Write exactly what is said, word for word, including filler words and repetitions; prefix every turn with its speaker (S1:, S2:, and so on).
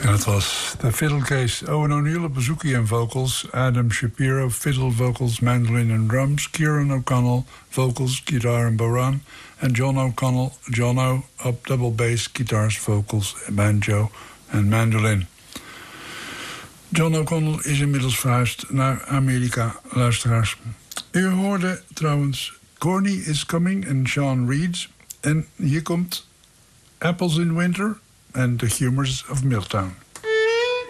S1: En het was de fiddle case. Owen O'Neill op bezoekie en vocals. Adam Shapiro, fiddle, vocals, mandolin en drums. Kieran O'Connell, vocals, gitaar en boran. En John O'Connell, John O, op double bass, guitars, vocals, banjo en mandolin. John O'Connell is inmiddels verhuisd naar Amerika, luisteraars. U hoorde trouwens Corny is Coming en Sean Reeds. En hier komt Apples in Winter en The Humors of Milltown.